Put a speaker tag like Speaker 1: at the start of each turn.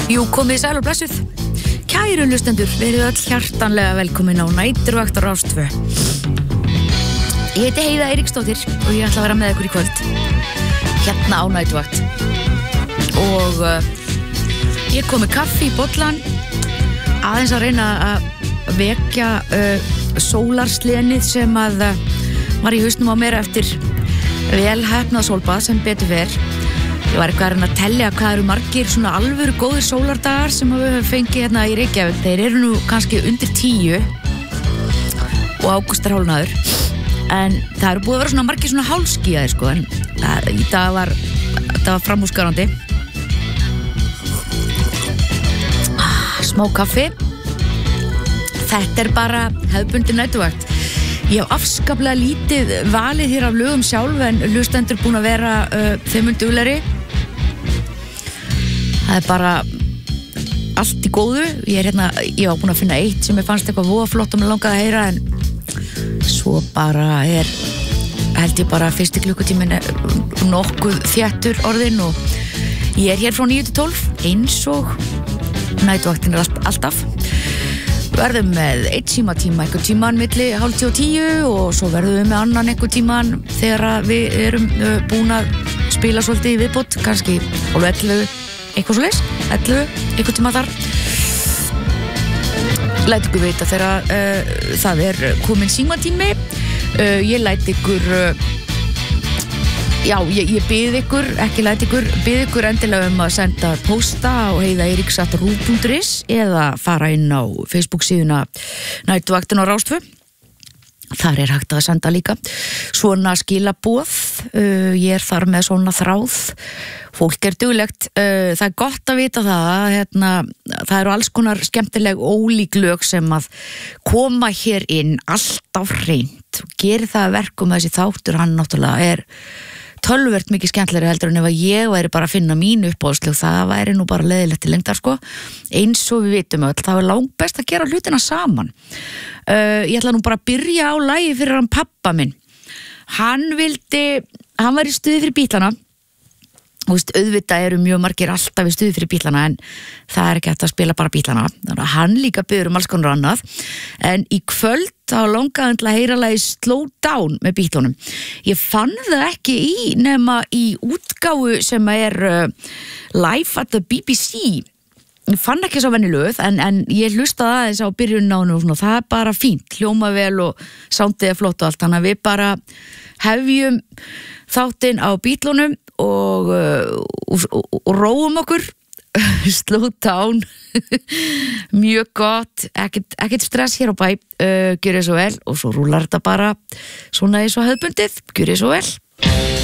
Speaker 1: Jú, komið sæl og blessuð. Kæru hlustendur, verið öll hjartanlega velkomin á Næturvakt á Rás 2. Ég heiti Heiða Eiríksdóttir og ég ætla að vera með ykkur í kvöld. Hérna á Næturvakt. Og ég kom með kaffi í bollan, aðeins að reyna að vekja sólarslenið sem að var í hausnum á mér eftir vel heppnað sólbað sem betur fer. Ég var eitthvað að tellja hvað eru margir svona alvöru góðir sólardagar sem við höfum fengið hérna í Reykjavík. Þeir eru nú kannski undir 10 og ágúst hálfnaður. En það eru búið að vera svona margir svona hálfskýjaðir sko, en í dag var framúrskarandi. Smá kaffi. Þetta bara hefðbundin næturvakt. Ég hef afskaplega lítið valið hér af lögum sjálf, en hlustendur búin að vera þeim mun duglegri. Það bara allt í góðu. Ég var búin að finna eitt sem ég fannst eitthvað voða flott og mér langaði að heyra, en svo bara held ég bara fyrsti klukkutíminn nokkuð þéttur orðinn og ég hér frá 9 til 12 eins og næturvaktin alltaf. Verðum með einn símatíma einhvern tíman milli 9:30 og 10 og svo verðum við með annan einhvern tíman þegar við erum búin að spila svolítið í viðbót, kannski hálf 11 eitthvað svoleiðis, 11 einhvern tíma þar. Læt ykkur vita þegar það komin símatími. Ég læt ykkur ég bið ykkur, ekki læt ykkur, bið ykkur endilega að senda pósta á heiðaeiríks@ruv.is eða fara inn á Facebook síðuna Næturvaktin á Rás 2. Þar hægt að senda líka svona skilaboð. Ég þar með svona þráð. Fólk duglegt. Það gott að vita það það eru alls konar skemmtileg ólík lög sem að koma hér inn alltaf hreint. Gerir það verkum að þessi þáttur, hann náttúrulega tölvert mikið skemmtilegri heldur en ef að ég væri bara að finna mínu uppáhaldslög. Það væri nú bara leiðilegt til lengdar sko. Eins og við vitum öll, það langbest að gera hlutina saman. Ég ætla nú bara að byrja á lagi fyrir hann pappa minn. Hann var í stuði fyrir Bítlana. Þú veist, auðvitað eru mjög margir alltaf í stuði fyrir Bítlana, en það ekki hægt að spila bara Bítlana. Þannig að hann líka biður alls konar annað. En í kvöld þá langaði til að heyra lagi Slow Down með Bítlunum. Ég fann það ekki nema í útgáfu sem live at the BBC. Ég fann ekki svo venjulöð, en ég hlustaði aðeins á byrjunin á henni og svona, það bara fínt, hljóma vel og soundið flott og allt, þannig að við bara hefjum þáttinn á Bítlunum og róum okkur. Slow Down. Mjög gott, ekkert stress hér á bæ. Gjörið svo vel og svo rúlar þetta bara svona eins og hefðbundið. Gjörið svo vel.